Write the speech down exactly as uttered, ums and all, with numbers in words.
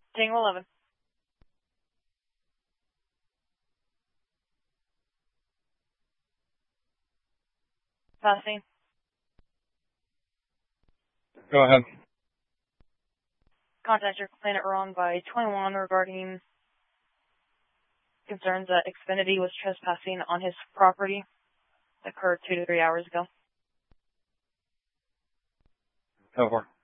Tango eleven. Passing. Go ahead. Contact your complainant wrong by twenty-one regarding concerns that Xfinity was trespassing on his property. That occurred two to three hours ago. Over.